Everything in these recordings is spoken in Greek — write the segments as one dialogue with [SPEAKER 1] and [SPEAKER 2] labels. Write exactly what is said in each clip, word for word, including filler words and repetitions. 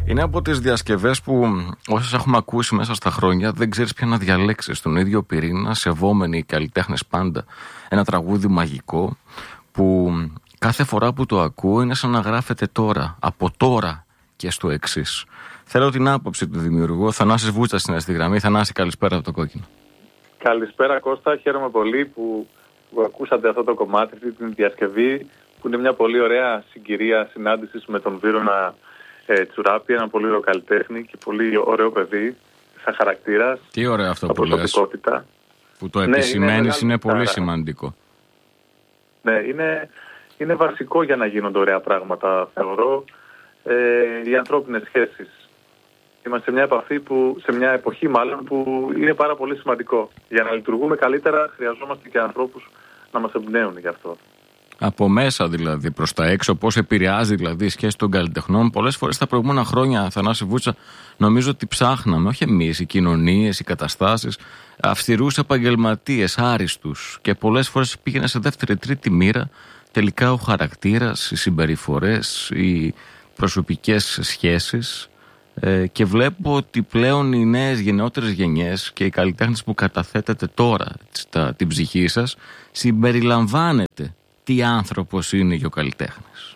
[SPEAKER 1] Είναι από τις διασκευές που όσες έχουμε ακούσει μέσα στα χρόνια δεν ξέρεις ποια να διαλέξεις. Στον ίδιο πυρήνα, σεβόμενοι οι καλλιτέχνες πάντα, ένα τραγούδι μαγικό που κάθε φορά που το ακούω είναι σαν να γράφεται τώρα, από τώρα και στο εξής. Θέλω την άποψη του δημιουργού. Θανάσης Βούτσας είναι στη γραμμή. Θανάση, καλησπέρα από το Κόκκινο.
[SPEAKER 2] Καλησπέρα Κώστα, χαίρομαι πολύ που, που ακούσατε αυτό το κομμάτι, αυτή την διασκευή που είναι μια πολύ ωραία συγκυρία συνάντησης με τον Βύρωνα ε, Τσουράπη, ένα πολύ ωραίο καλλιτέχνη και πολύ ωραίο παιδί, σαν χαρακτήρας.
[SPEAKER 1] Τι ωραίο αυτό που λες, που το επισημαίνεις, ναι, είναι, είναι πολύ σημαντικό.
[SPEAKER 2] Ναι, είναι, είναι βασικό για να γίνονται ωραία πράγματα, θεωρώ, ε, οι ανθρώπινες σχέσεις. Είμαστε σε μια επαφή που, σε μια εποχή μάλλον που είναι πάρα πολύ σημαντικό. Για να λειτουργούμε καλύτερα χρειαζόμαστε και ανθρώπους να μας εμπνέουν γι' αυτό.
[SPEAKER 1] Από μέσα δηλαδή προς τα έξω, πώς επηρεάζει δηλαδή η σχέση των καλλιτεχνών. Πολλές φορές τα προηγούμενα χρόνια, Θανάση Βούτσα, νομίζω ότι ψάχναμε, όχι εμείς, οι κοινωνίες, οι καταστάσεις, αυστηρούς επαγγελματίες, άριστους. Και πολλές φορές πήγαινε σε δεύτερη, τρίτη μοίρα. Τελικά ο χαρακτήρας, οι συμπεριφορές, οι προσωπικές σχέσεις. Ε, και βλέπω ότι πλέον οι νέες γενναιότερες γενιές και οι καλλιτέχνες που καταθέτετε τώρα στα, την ψυχή σας συμπεριλαμβάνετε τι άνθρωπος είναι και ο καλλιτέχνης.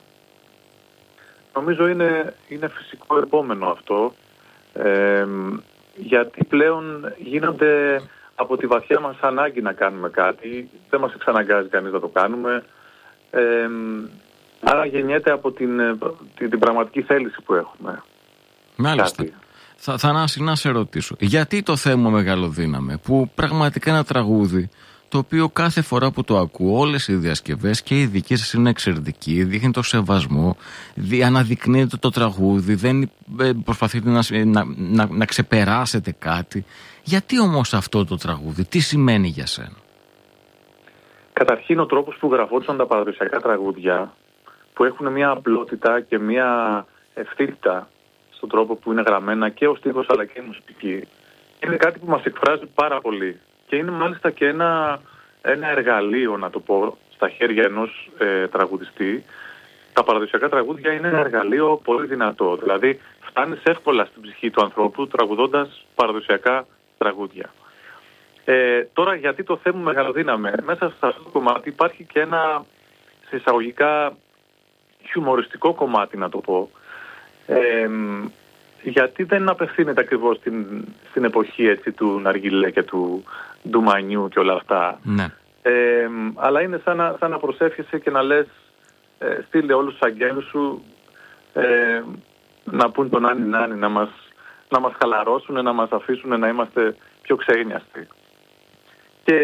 [SPEAKER 2] Νομίζω είναι, είναι φυσικό επόμενο αυτό, ε, γιατί πλέον γίνονται από τη βαθιά μας ανάγκη να κάνουμε κάτι, δεν μας εξαναγκάζει κανείς να το κάνουμε, ε, άρα γεννιέται από την, την, την πραγματική θέληση που έχουμε.
[SPEAKER 1] Μάλιστα. Θα, Θανάση, να σε ρωτήσω, γιατί το θέμα Μεγαλοδύναμε, που πραγματικά ένα τραγούδι το οποίο κάθε φορά που το ακούω, όλες οι διασκευές και οι δικές σας είναι εξαιρετικοί, δείχνει το σεβασμό, αναδεικνύεται το τραγούδι, δεν προσπαθείτε να, να, να, να ξεπεράσετε κάτι. Γιατί όμως αυτό το τραγούδι, τι σημαίνει για σένα?
[SPEAKER 2] Καταρχήν ο τρόπος που γραφόντουσαν τα παραδοσιακά τραγούδια, που έχουν μια απλότητα και μια ευθύτητα στον τρόπο που είναι γραμμένα και ο στίχος αλλά και η μουσική, είναι κάτι που μας εκφράζει πάρα πολύ. Και είναι μάλιστα και ένα, ένα εργαλείο, να το πω, στα χέρια ενός ε, τραγουδιστή. Τα παραδοσιακά τραγούδια είναι ένα εργαλείο πολύ δυνατό. Δηλαδή φτάνεις εύκολα στην ψυχή του ανθρώπου τραγουδώντας παραδοσιακά τραγούδια. Ε, τώρα γιατί το θέμα Μεγαλοδύναμε? Μέσα σε αυτό το κομμάτι υπάρχει και ένα σε εισαγωγικά χιουμοριστικό κομμάτι, να το πω. Ε, γιατί δεν απευθύνεται ακριβώς στην, στην εποχή έτσι, του Ναργιλέ και του Ντουμανιού και όλα αυτά.
[SPEAKER 1] Ναι.
[SPEAKER 2] Ε, αλλά είναι σαν να, σαν να προσεύχεσαι και να λες ε, στείλε όλους τους αγγέλους σου ε, να πούν τον Νάνι Νάνι, να μας, να μας χαλαρώσουν, να μας αφήσουν να είμαστε πιο ξένιαστοι. Και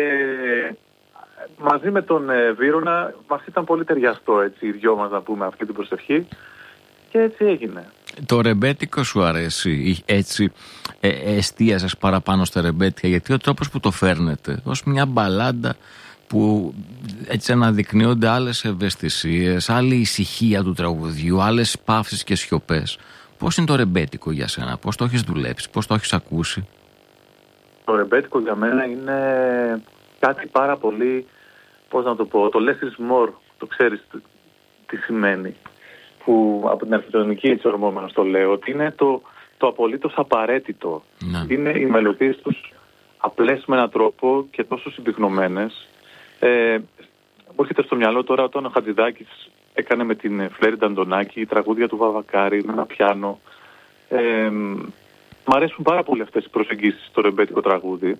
[SPEAKER 2] μαζί με τον ε, Βύρωνα μας ήταν πολύ ταιριαστό έτσι, οι δυο μας να πούμε αυτή την προσευχή και έτσι έγινε.
[SPEAKER 1] Το ρεμπέτικο σου αρέσει, έτσι ε, εστίασες παραπάνω στα ρεμπέτικα, γιατί ο τρόπος που το φέρνετε ως μια μπαλάντα που έτσι αναδεικνύονται άλλες ευαισθησίες, άλλη ησυχία του τραγουδιού, άλλες παύσεις και σιωπές. Πώς είναι το ρεμπέτικο για σένα, πώς το έχεις δουλέψει, πώς το έχεις ακούσει?
[SPEAKER 2] Το ρεμπέτικο για μένα είναι κάτι πάρα πολύ, πώς να το πω, το less is more, το ξέρεις τι σημαίνει. Που από την αρχιτεκτονική έτσι ορμόμενος το λέω, ότι είναι το, το απολύτως απαραίτητο. Ναι. Είναι οι μελωδίες τους απλές με έναν τρόπο και τόσο συμπυκνωμένες. Ε, μου έρχεται στο μυαλό τώρα όταν ο Χατζηδάκης έκανε με την Φλέρη Νταντονάκη η τραγούδια του Βαβακάρη με ένα πιάνο. Ε, μ' αρέσουν πάρα πολύ αυτές οι προσεγγίσεις στο ρεμπέτικο τραγούδι.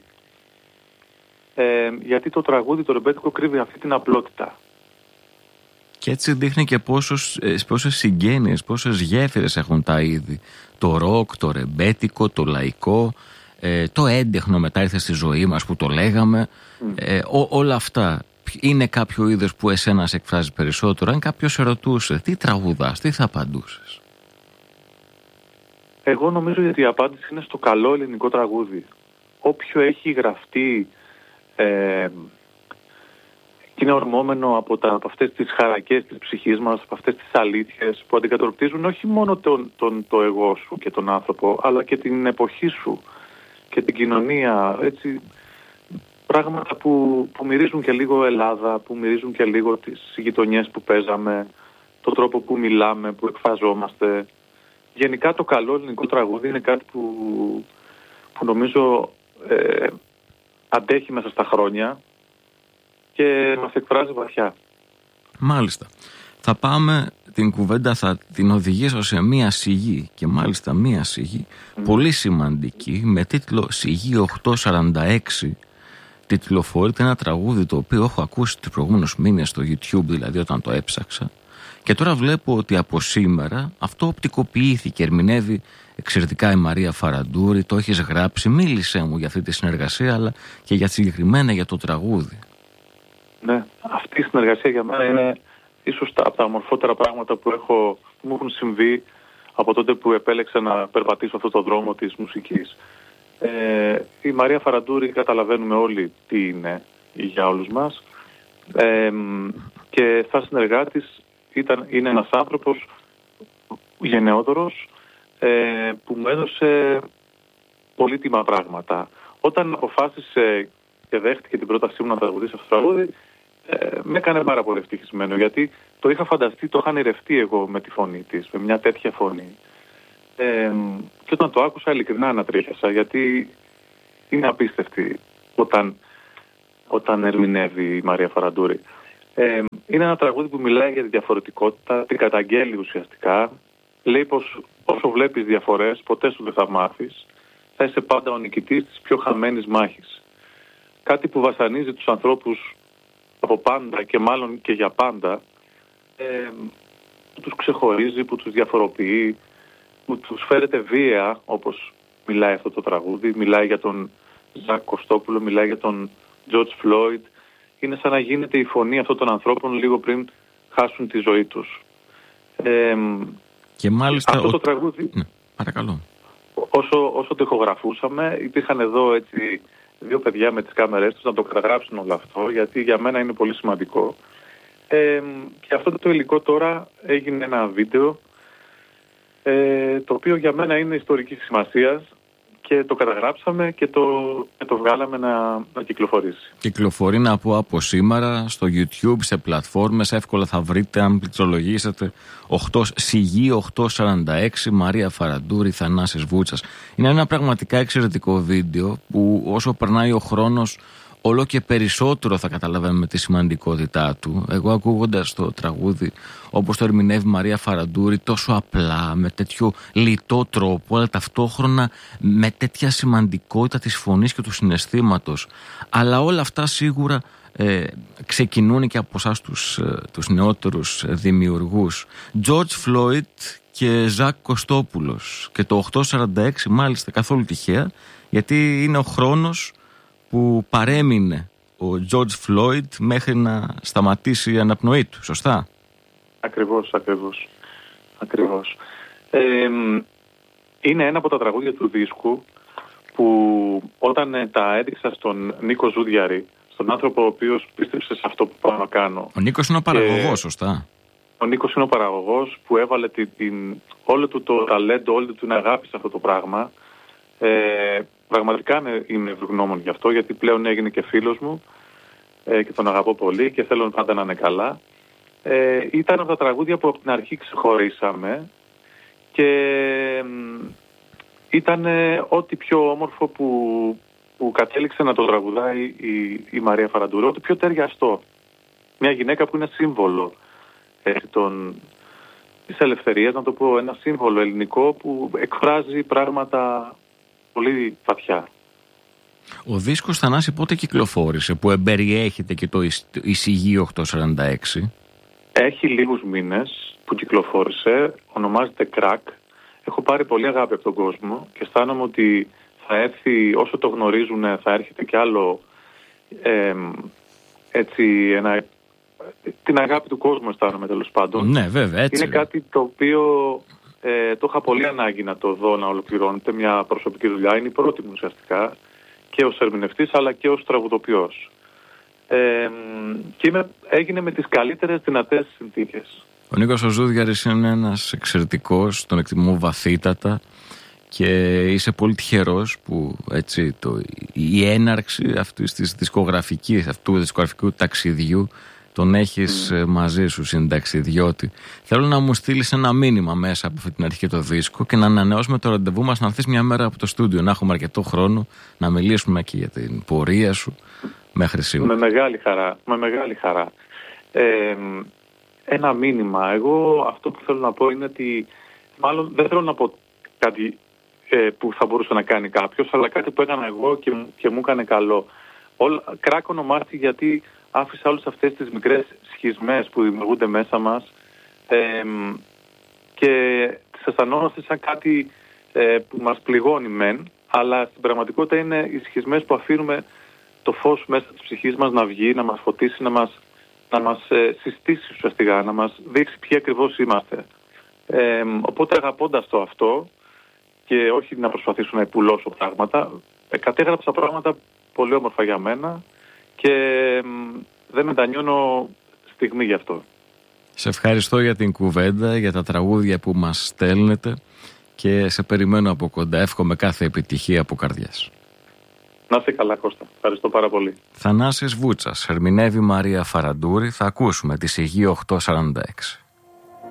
[SPEAKER 2] Ε, γιατί το τραγούδι, το ρεμπέτικο, κρύβει αυτή την απλότητα.
[SPEAKER 1] Και έτσι δείχνει και πόσους, πόσες συγγένειες, πόσες γέφυρες έχουν τα είδη. Το ροκ, το ρεμπέτικο, το λαϊκό, ε, το έντεχνο μετά ήρθε στη ζωή μας που το λέγαμε. Mm. Ε, ό, όλα αυτά. Είναι κάποιο είδος που εσένα σε εκφράζει περισσότερο? Αν κάποιος σε ρωτούσε τι τραγουδάς, τι θα απαντούσες?
[SPEAKER 2] Εγώ νομίζω ότι η απάντηση είναι στο καλό ελληνικό τραγούδι. Όποιο έχει γραφτεί ε, και είναι ορμόμενο από, τα, από αυτές τις χαρακές της ψυχής μας, από αυτές τις αλήθειες που αντικατοπτρίζουν όχι μόνο τον, τον, το εγώ σου και τον άνθρωπο, αλλά και την εποχή σου και την κοινωνία. Έτσι, πράγματα που, που μυρίζουν και λίγο Ελλάδα, που μυρίζουν και λίγο τις γειτονιές που παίζαμε, τον τρόπο που μιλάμε, που εκφραζόμαστε. γενικά το καλό ελληνικό τραγούδι είναι κάτι που, που νομίζω ε, αντέχει μέσα στα χρόνια και μας εκφράζει βαθιά.
[SPEAKER 1] Μάλιστα. Θα πάμε την κουβέντα, θα την οδηγήσω σε μία σιγή, και μάλιστα μία σιγή mm. πολύ σημαντική, με τίτλο «Σιγή οκτακόσια σαράντα έξι». Τιτλοφορείται ένα τραγούδι το οποίο έχω ακούσει τους προηγούμενους μήνες στο YouTube, δηλαδή όταν το έψαξα, και τώρα βλέπω ότι από σήμερα αυτό οπτικοποιήθηκε, ερμηνεύει εξαιρετικά η Μαρία Φαραντούρη. Το έχεις γράψει, μίλησέ μου για αυτή τη συνεργασία, αλλά και για συγκεκριμένα για το τραγούδι.
[SPEAKER 2] Ναι, αυτή η συνεργασία για μένα είναι ίσως από τα ομορφότερα πράγματα που, έχω, που μου έχουν συμβεί από τότε που επέλεξα να περπατήσω αυτόν τον δρόμο της μουσικής. Ε, η Μαρία Φαραντούρη, καταλαβαίνουμε όλοι τι είναι για όλους μας, ε, και σαν συνεργάτης ήταν, είναι ένας άνθρωπος γενναιόδωρος, ε, που μου έδωσε πολύτιμα πράγματα. Όταν αποφάσισε και δέχτηκε την πρότασή μου να τραγουδήσει αυτό το τραγούδι, ε, με έκανε πάρα πολύ ευτυχισμένο, γιατί το είχα φανταστεί, το είχα ονειρευτεί εγώ με τη φωνή της, με μια τέτοια φωνή. Ε, και όταν το άκουσα, ειλικρινά ανατρίχιασα, γιατί είναι απίστευτη όταν, όταν ερμηνεύει η Μαρία Φαραντούρη. Ε, είναι ένα τραγούδι που μιλάει για τη διαφορετικότητα, την καταγγέλει ουσιαστικά. Λέει πως όσο βλέπεις διαφορές, ποτέ σου δεν θα μάθεις. Θα είσαι πάντα ο νικητής της πιο χαμένης μάχης. Κάτι που βασανίζει τους ανθρώπους από πάντα και μάλλον και για πάντα, ε, που τους ξεχωρίζει, που τους διαφοροποιεί, που τους φέρεται βία, όπως μιλάει αυτό το τραγούδι. Μιλάει για τον Ζακ Κωστόπουλο, μιλάει για τον George Floyd. Είναι σαν να γίνεται η φωνή αυτών των ανθρώπων λίγο πριν χάσουν τη ζωή τους. Ε,
[SPEAKER 1] και μάλιστα
[SPEAKER 2] αυτό
[SPEAKER 1] ο...
[SPEAKER 2] το τραγούδι,
[SPEAKER 1] ναι, παρακαλώ.
[SPEAKER 2] Όσο, όσο το ηχογραφούσαμε, υπήρχαν εδώ έτσι δύο παιδιά με τις κάμερές τους να το καταγράψουν όλο αυτό, γιατί για μένα είναι πολύ σημαντικό. Ε, και αυτό το υλικό τώρα έγινε ένα βίντεο, ε, το οποίο για μένα είναι ιστορικής σημασίας, και το καταγράψαμε και το, και το βγάλαμε να, να κυκλοφορήσει.
[SPEAKER 1] Κυκλοφορεί, να πω, από σήμερα στο YouTube, σε πλατφόρμες, εύκολα θα βρείτε αν πληκτρολογήσετε. Σιγή οκτακόσια σαράντα έξι, Μαρία Φαραντούρη, Θανάσης Βούτσας. Είναι ένα πραγματικά εξαιρετικό βίντεο που όσο περνάει ο χρόνος όλο και περισσότερο θα καταλαβαίνουμε τη σημαντικότητά του. Εγώ ακούγοντας το τραγούδι όπως το ερμηνεύει Μαρία Φαραντούρη, τόσο απλά, με τέτοιο λιτό τρόπο, αλλά ταυτόχρονα με τέτοια σημαντικότητα της φωνής και του συναισθήματος. Αλλά όλα αυτά σίγουρα ε, ξεκινούν και από εσάς τους, ε, τους νεότερους δημιουργούς. George Floyd και Ζακ Κωστόπουλος. Και το οκτακόσια σαράντα έξι μάλιστα καθόλου τυχαία, γιατί είναι ο χρόνος που παρέμεινε ο George Floyd μέχρι να σταματήσει η αναπνοή του, σωστά?
[SPEAKER 2] Ακριβώς, ακριβώς. ακριβώς. Ε, είναι ένα από τα τραγούδια του δίσκου που όταν ε, τα έδειξα στον Νίκο Ζούδιαρη, στον άνθρωπο ο οποίος πίστεψε σε αυτό που πάω να κάνω. Ο
[SPEAKER 1] Νίκος είναι ο παραγωγός, και... σωστά.
[SPEAKER 2] Ο Νίκος είναι ο παραγωγός που έβαλε την, την, όλο του το ταλέντο, όλη του την αγάπη σε αυτό το πράγμα. Ε, πραγματικά είμαι ευγνώμων γι' αυτό, γιατί πλέον έγινε και φίλος μου ε, και τον αγαπώ πολύ και θέλω πάντα να είναι καλά. Ε, ήταν από τα τραγούδια που από την αρχή ξεχωρίσαμε και ε, ήταν ε, ό,τι πιο όμορφο που, που κατέληξε να το τραγουδάει η, η Μαρία Φαραντούρη, ό,τι πιο ταιριαστό. Μια γυναίκα που είναι σύμβολο ε, των, της ελευθερίας, να το πω, ένα σύμβολο ελληνικό που εκφράζει πράγματα πολύ βαθιά.
[SPEAKER 1] Ο δίσκος, Θανάση, πότε κυκλοφόρησε, που εμπεριέχεται και το Σιγή οκτακόσια σαράντα έξι?
[SPEAKER 2] Έχει λίγους μήνες που κυκλοφόρησε, ονομάζεται Crack. Έχω πάρει πολύ αγάπη από τον κόσμο και αισθάνομαι ότι θα έρθει, όσο το γνωρίζουν, θα έρχεται κι άλλο ε, έτσι ένα, την αγάπη του κόσμου αισθάνομαι, τέλος πάντων.
[SPEAKER 1] Ναι, βέβαια, έτσι.
[SPEAKER 2] Είναι κάτι το οποίο ε, το είχα πολύ ανάγκη να το δω να ολοκληρώνεται, μια προσωπική δουλειά. Είναι η πρώτη μου ουσιαστικά, και ως ερμηνευτής αλλά και ως τραγουδοποιός. Ε, και είμαι, έγινε με τις καλύτερες δυνατές συνθήκες.
[SPEAKER 1] Ο Νίκος ο Ζούδιαρης είναι ένας εξαιρετικός, τον εκτιμώ βαθύτατα και είσαι πολύ τυχερός που έτσι, το, η έναρξη αυτής της δισκογραφικής, αυτού του δισκογραφικού ταξιδιού τον έχεις mm. μαζί σου συνταξιδιώτη. Θέλω να μου στείλεις ένα μήνυμα μέσα από αυτή την αρχή το δίσκο και να ανανεώσουμε το ραντεβού μας να έρθεις μια μέρα από το στούντιο, να έχουμε αρκετό χρόνο να μιλήσουμε και για την πορεία σου μέχρι σήμερα.
[SPEAKER 2] Με μεγάλη χαρά, με μεγάλη χαρά. Ε, ένα μήνυμα. Εγώ αυτό που θέλω να πω είναι ότι μάλλον δεν θέλω να πω κάτι ε, που θα μπορούσε να κάνει κάποιος, αλλά κάτι που έκανα εγώ και, και μου έκανε καλό. Όλα, κράκωνο μάτι γιατί άφησα όλες αυτές τις μικρές σχισμές που δημιουργούνται μέσα μας ε, και τις αισθανόμαστε σαν κάτι ε, που μας πληγώνει μεν, αλλά στην πραγματικότητα είναι οι σχισμές που αφήνουμε το φως μέσα της ψυχής μας να βγει, να μας φωτίσει, να μας, να μας ε, συστήσει ουσιαστικά, να μας δείξει ποιοι ακριβώς είμαστε. Ε, οπότε αγαπώντας το αυτό και όχι να προσπαθήσω να επουλώσω πράγματα, ε, κατέγραψα πράγματα πολύ όμορφα για μένα και ε, δεν μετανιώνω στιγμή γι' αυτό.
[SPEAKER 1] Σε ευχαριστώ για την κουβέντα, για τα τραγούδια που μας στέλνετε και σε περιμένω από κοντά. Εύχομαι κάθε επιτυχία από καρδιάς.
[SPEAKER 2] Να είστε καλά, Κώστα. Ευχαριστώ πάρα πολύ.
[SPEAKER 1] Θανάσης Βούτσας, ερμηνεύει Μαρία Φαραντούρη. Θα ακούσουμε τη Σιγή οκτακόσια σαράντα έξι.